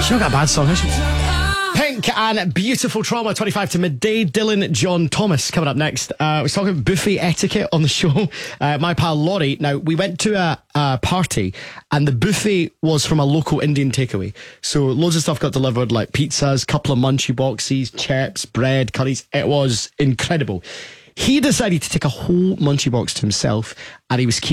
She's not got a bad song, has she? Pink and Beautiful Trauma, 25 to midday. Dylan John Thomas coming up next. I was talking buffet etiquette on the show. My pal Laurie, now we went to a party and the buffet was from a local Indian takeaway. So loads of stuff got delivered, like pizzas, couple of munchie boxes, chips, bread, curries. It was incredible. He decided to take a whole munchie box to himself and he was keeping